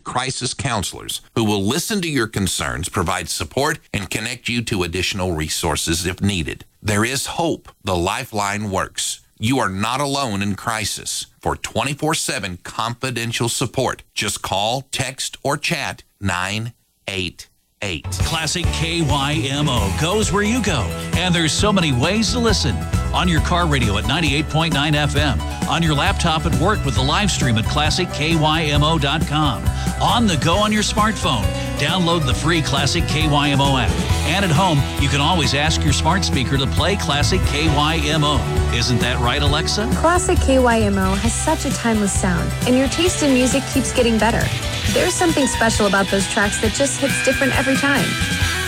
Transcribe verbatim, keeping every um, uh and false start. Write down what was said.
crisis counselors who will listen to your concerns, provide support, and connect you to additional resources if needed. There is hope. The Lifeline works. You are not alone in crisis. For twenty-four seven confidential support, just call, text, or chat nine eight eight. Classic K Y M O goes where you go, and there's so many ways to listen. On your car radio at ninety-eight point nine F M, on your laptop at work with the live stream at classic K Y M O dot com, on the go on your smartphone. Download the free Classic K Y M O app. And at home, you can always ask your smart speaker to play Classic K Y M O. Isn't that right, Alexa? Classic K Y M O has such a timeless sound, and your taste in music keeps getting better. There's something special about those tracks that just hits different every time.